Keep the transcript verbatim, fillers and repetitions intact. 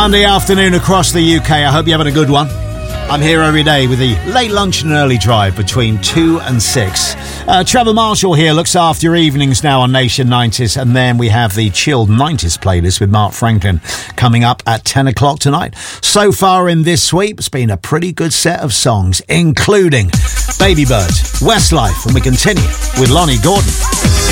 Sunday afternoon across the U K. I hope you're having a good one. I'm here every day with the late lunch and early drive between two and six. Uh, Trevor Marshall here looks after your evenings now on Nation nineties, and then we have the chilled nineties playlist with Mark Franklin coming up at ten o'clock tonight. So far in this sweep, it's been a pretty good set of songs, including Baby Bird, Westlife, and we continue with Lonnie Gordon.